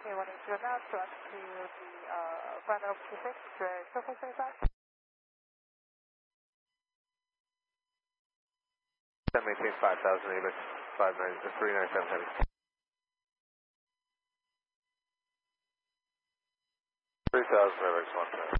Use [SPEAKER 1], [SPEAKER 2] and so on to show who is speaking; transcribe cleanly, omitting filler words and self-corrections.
[SPEAKER 1] Okay, 180 now to up to the final prefix, Surface Aircraft.
[SPEAKER 2] maintain 5,000, ABIX 397 heavy. 3,000, ABIX 110.